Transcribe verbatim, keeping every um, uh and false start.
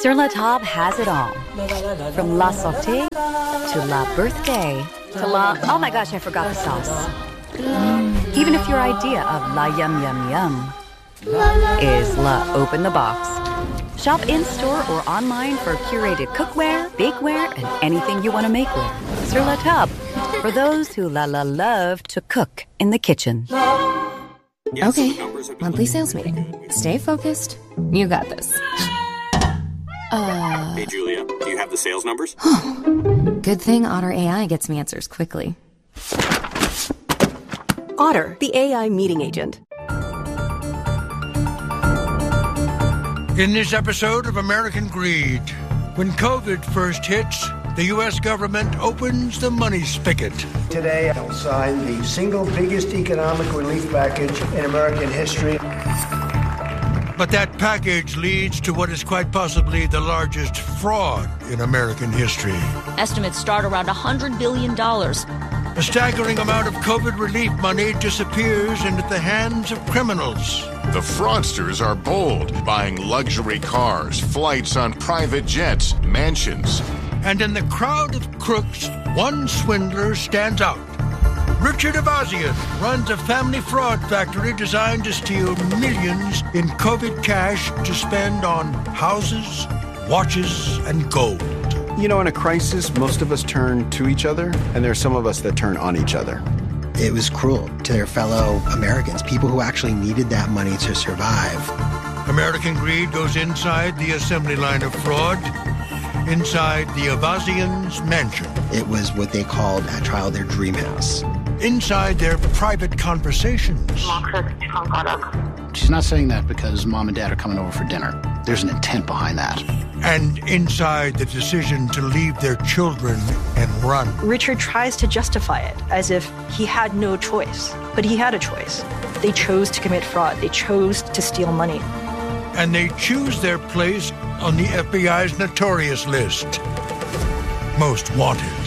Sur La Table has it all. From La Sauté to La Birthday to La... Oh my gosh, I forgot the sauce. Mm, even if your idea of La Yum Yum Yum is La Open the Box. Shop in-store or online for curated cookware, bakeware, and anything you want to make with. Sur La Table, for those who la la love to cook in the kitchen. Okay, monthly sales meeting. Stay focused. You got this. Uh... Hey, Julia, do you have the sales numbers? Good thing Otter A I gets me answers quickly. Otter, the A I meeting agent. In this episode of American Greed, when COVID first hits, the U S government opens the money spigot. Today, I'll sign the single biggest economic relief package in American history. But that package leads to what is quite possibly the largest fraud in American history. Estimates start around one hundred billion dollars. A staggering amount of COVID relief money disappears into the hands of criminals. The fraudsters are bold, buying luxury cars, flights on private jets, mansions. And in the crowd of crooks, one swindler stands out. Richard Avazian runs a family fraud factory designed to steal millions in COVID cash to spend on houses, watches, and gold. You know, in a crisis, most of us turn to each other, and there are some of us that turn on each other. It was cruel to their fellow Americans, people who actually needed that money to survive. American Greed goes inside the assembly line of fraud, inside the Avazians' mansion. It was what they called at trial their dream house. Inside their private conversations. She's not saying that because mom and dad are coming over for dinner. There's an intent behind that. And inside the decision to leave their children and run. Richard tries to justify it as if he had no choice, but he had a choice. They chose to commit fraud. They chose to steal money. And they choose their place on the F B I's notorious list. Most wanted.